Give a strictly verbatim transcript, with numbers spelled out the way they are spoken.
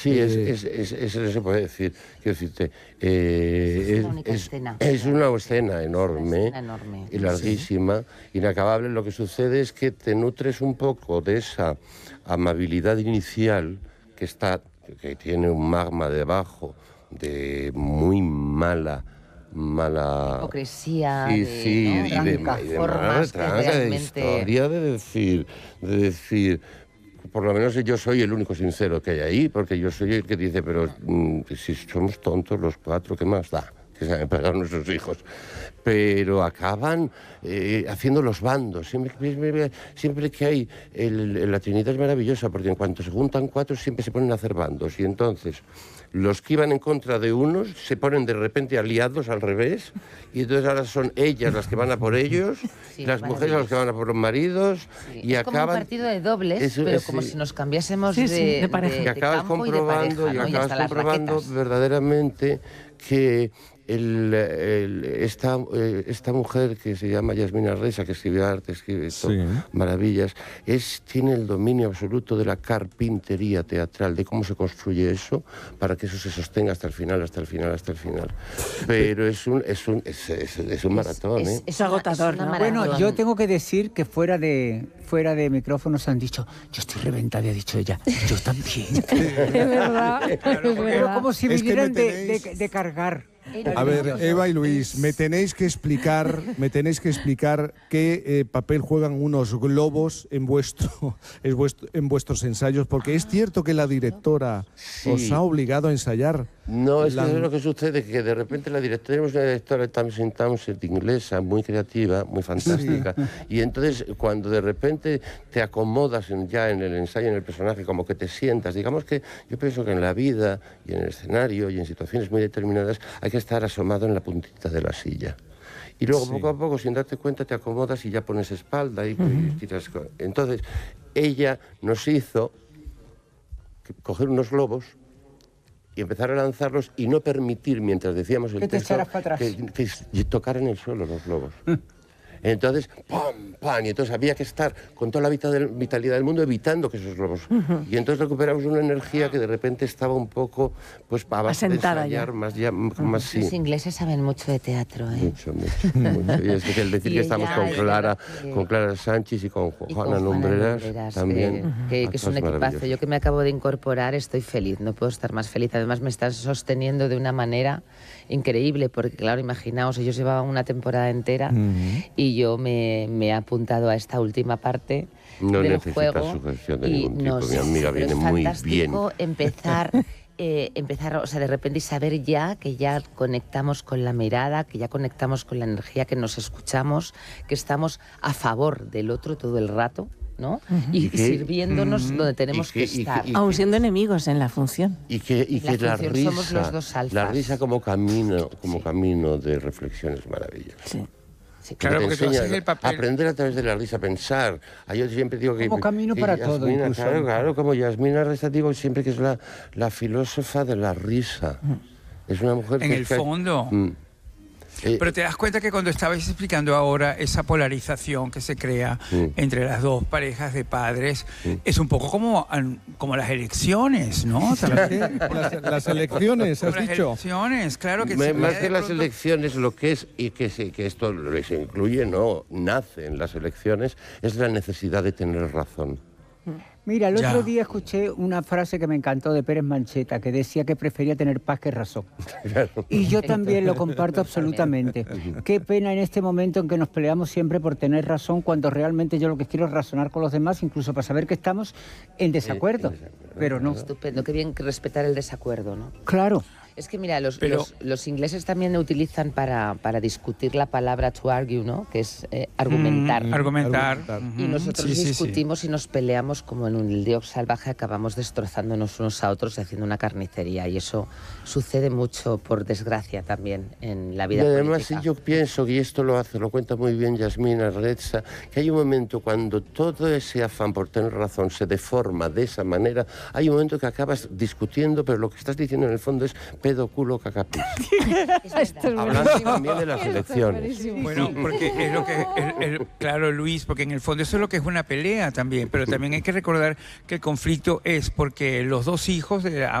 Sí, es, es, es, es, eso se puede decir. Quiero decirte, eh, es, una es, escena. es una escena enorme, una escena enorme y larguísima, sí. inacabable. Lo que sucede es que te nutres un poco de esa amabilidad inicial que está, que tiene un magma debajo de muy mala mala hipocresía, sí, de, sí, ¿no? y de, y de mala retranca, realmente... de historia, de decir, de decir, por lo menos yo soy el único sincero que hay ahí, porque yo soy el que dice, pero mm, si somos tontos los cuatro, ¿qué más da? Que saben pagar nuestros hijos. Pero acaban eh, haciendo los bandos. Siempre, siempre, siempre que hay... El, el, la Trinidad es maravillosa, porque en cuanto se juntan cuatro siempre se ponen a hacer bandos. Y entonces los que iban en contra de unos se ponen de repente aliados al revés. Y entonces ahora son ellas las que van a por ellos, sí, las mujeres las que van a por los maridos. Sí. Y es acaban... como un partido de dobles, es, pero es, como sí. si nos cambiásemos sí, sí, de, de pareja. Y acabas campo comprobando, y, de pareja, y ¿no? acabas y comprobando verdaderamente que el, el, esta, esta mujer que se llama Yasmina Reza, que escribe arte, escribe sí. maravillas, es, tiene el dominio absoluto de la carpintería teatral, de cómo se construye eso, para que eso se sostenga hasta el final, hasta el final, hasta el final. Pero es un, es un, es, es, es un maratón, es, ¿eh? Es, es agotador, ¿no? Bueno, yo tengo que decir que fuera de, fuera de micrófonos han dicho, yo estoy reventada, ha dicho ella, yo también. Es verdad, es Pero verdad. como si vinieran de, de, de cargar. A ver, Eva y Luis, me tenéis que explicar, me tenéis que explicar qué eh, papel juegan unos globos en vuestro, en vuestros ensayos, porque es cierto que la directora sí. os ha obligado a ensayar. No, es la... que es lo que sucede, que de repente la directora, tenemos una directora Tamsin Townsend inglesa, muy creativa, muy fantástica, sí. y entonces cuando de repente te acomodas en, ya en el ensayo, en el personaje, como que te sientas, digamos que yo pienso que en la vida y en el escenario y en situaciones muy determinadas hay que estar asomado en la puntita de la silla. Y luego, sí. poco a poco, sin darte cuenta, te acomodas y ya pones espalda y, uh-huh. y tiras... Entonces, ella nos hizo coger unos globos y empezar a lanzarlos y no permitir, mientras decíamos el que texto, te para atrás. Que, que tocaran el suelo los globos. Entonces, ¡pam, pam! Y entonces había que estar con toda la vitalidad del mundo evitando que esos globos... Uh-huh. Y entonces recuperamos una energía que de repente estaba un poco, pues, para asentada ya. Más, ya, uh-huh. más sí. Los ingleses saben mucho de teatro, ¿eh? Mucho, mucho, mucho. Y es que el decir que estamos con Clara, que... con Clara Sánchez y con Juana, y con Juana Lumbreras, Lumbreras, también. Que, uh-huh. que, que es un equipazo. Yo que me acabo de incorporar estoy feliz, no puedo estar más feliz. Además me están sosteniendo de una manera increíble, porque claro, imaginaos, ellos llevaban una temporada entera uh-huh. y yo me, me he apuntado a esta última parte no del necesitas juego. Sujeción de y ningún tipo. No, mi amiga sí, viene es muy fantástico bien. empezar, eh, empezar, o sea, de repente y saber ya que ya conectamos con la mirada, que ya conectamos con la energía, que nos escuchamos, que estamos a favor del otro todo el rato, ¿no? Uh-huh. Y, y que, sirviéndonos uh-huh. donde tenemos que, que estar. Y, y, Aún siendo enemigos en la función. Y que, y que la, la risa, somos los dos alfas. La risa como camino, como sí. camino de reflexión es maravilloso. Sí. Sí, claro, porque tú haces el papel. Aprender a través de la risa, pensar. Yo siempre digo que... Como camino que para Yasmina, todo, incluso. Claro, claro, como Yasmina Reza, digo siempre que es la, la filósofa de la risa. Mm. Es una mujer en que... En el fondo... Mm. Eh, Pero te das cuenta que cuando estabais explicando ahora esa polarización que se crea sí. entre las dos parejas de padres, sí. es un poco como, como las elecciones, ¿no? las, las elecciones, has las dicho. Las elecciones, claro que Me, sí. Más que las pronto... elecciones, lo que es, y que, se, que esto les incluye, no, nace en las elecciones, es la necesidad de tener razón. Mira, el ya. otro día escuché una frase que me encantó de Pérez Mancheta, que decía que prefería tener paz que razón. Claro. Y yo también lo comparto absolutamente. Qué pena en este momento en que nos peleamos siempre por tener razón, cuando realmente yo lo que quiero es razonar con los demás, incluso para saber que estamos en desacuerdo. Eh, pero no. Estupendo, qué bien respetar el desacuerdo, ¿no? Claro. Es que mira, los, Pero... los, los ingleses también utilizan para, para discutir la palabra to argue, ¿no? Que es eh, argumentar. Mm, argumentar. Y nosotros sí, discutimos sí, sí. y nos peleamos como en un lío salvaje, acabamos destrozándonos unos a otros y haciendo una carnicería. Y eso sucede mucho, por desgracia, también en la vida y además, política. yo pienso, y esto lo hace, lo cuenta muy bien Yasmina Reza, que hay un momento cuando todo ese afán por tener razón se deforma de esa manera, hay un momento que acabas discutiendo, pero lo que estás diciendo en el fondo es pedo, culo, cacapis. Hablando también de las elecciones. Bueno, porque es lo que... El, el, claro, Luis, porque en el fondo eso es lo que es una pelea también, pero también hay que recordar que el conflicto es porque los dos hijos de